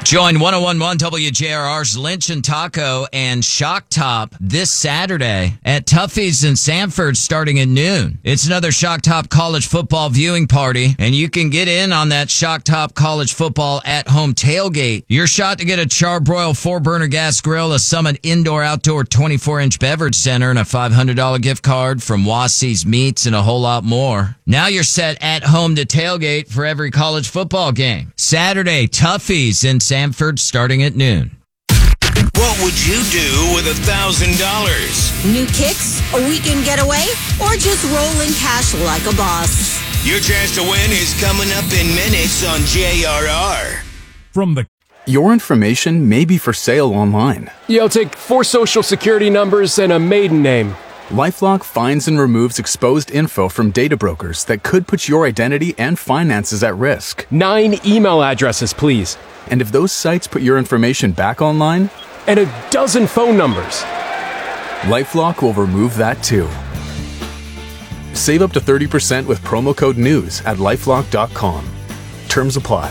Join 101.1 WJRR's Lynch and Taco and Shock Top this Saturday at Tuffy's in Sanford starting at noon. It's another Shock Top college football viewing party, and you can get in on that Shock Top college football at-home tailgate. Your shot to get a Charbroil 4-burner gas grill, a Summit indoor-outdoor 24-inch beverage center, and a $500 gift card from Wassey's Meats and a whole lot more. Now you're set at home to tailgate for every college football game. Saturday, Tuffy's in Sanford starting at noon. What would you do with $1,000? New kicks, a weekend getaway, or just roll in cash like a boss? Your chance to win is coming up in minutes on JRR. Your information may be for sale online. You'll take 4 social security numbers and a maiden name. LifeLock finds and removes exposed info from data brokers that could put your identity and finances at risk. 9 email addresses, please. And if those sites put your information back online, And a dozen phone numbers. LifeLock will remove that too. Save up to 30% with promo code NEWS at LifeLock.com. Terms apply.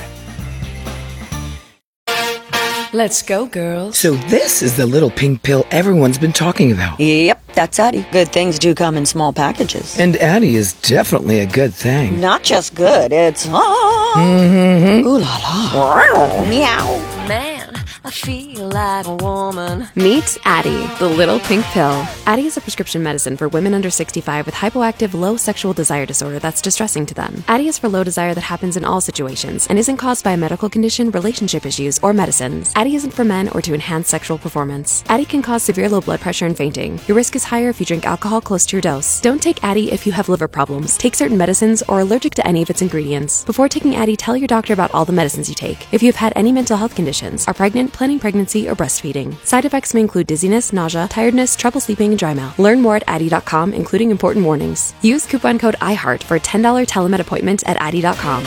Let's go, girls. So this is the little pink pill everyone's been talking about. Yep, that's Addie. Good things do come in small packages. And Addie is definitely a good thing. Not just good, it's ooh la la. Meow. Man, I feel like a woman. Meet Addie, the little pink pill. Addie is a prescription medicine for women under 65 with hypoactive low sexual desire disorder that's distressing to them. Addie is for low desire that happens in all situations and isn't caused by a medical condition, relationship issues, or medicines. Addie isn't for men or to enhance sexual performance. Addie can cause severe low blood pressure and fainting. Your risk is higher if you drink alcohol close to your dose. Don't take Addie if you have liver problems, take certain medicines, or are allergic to any of its ingredients. Before taking Addie, tell your doctor about all the medicines you take. If you have had any mental health conditions, are pregnant, planning pregnancy, or breastfeeding. Side effects may include dizziness, nausea, tiredness, trouble sleeping, and dry mouth. Learn more at Addie.com, including important warnings. Use coupon code IHEART for a $10 telemed appointment at Addie.com.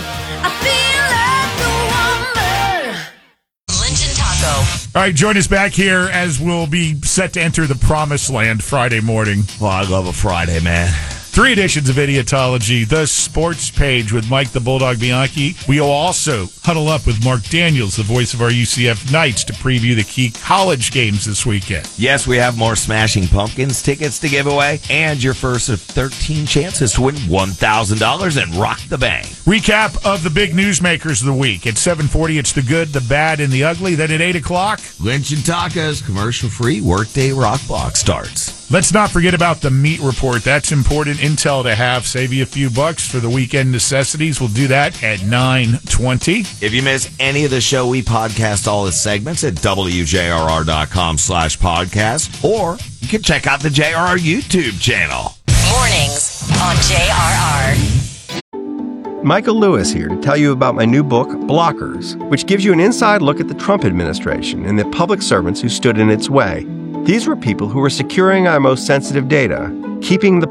Lynch and Taco. All right, join us back here as we'll be set to enter the promised land Friday morning. Well, I love a Friday, man. 3 editions of Idiotology, the sports page with Mike the Bulldog Bianchi. We'll also huddle up with Mark Daniels, the voice of our UCF Knights, to preview the key college games this weekend. Yes, we have more Smashing Pumpkins tickets to give away, and your first of 13 chances to win $1,000 and rock the bank. Recap of the big newsmakers of the week. At 7:40, it's the good, the bad, and the ugly. Then at 8 o'clock, Lynch and Tacos, commercial-free Workday Rock Block starts. let's not forget about the meat report. That's important intel to have. Save you a few bucks for the weekend necessities. We'll do that at 9:20. If you miss any of the show, we podcast all the segments at WJRR.com/podcast, or you can check out the JRR YouTube channel. Mornings on JRR. Michael Lewis here to tell you about my new book, Blockers, which gives you an inside look at the Trump administration and the public servants who stood in its way. These were people who were securing our most sensitive data, keeping the